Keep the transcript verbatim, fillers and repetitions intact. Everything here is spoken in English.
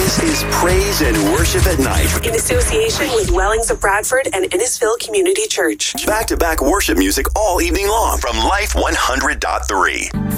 This is Praise and Worship at Night in association with Wellings of Bradford and Innisfil Community Church. Back-to-back worship music all evening long from Life one hundred point three.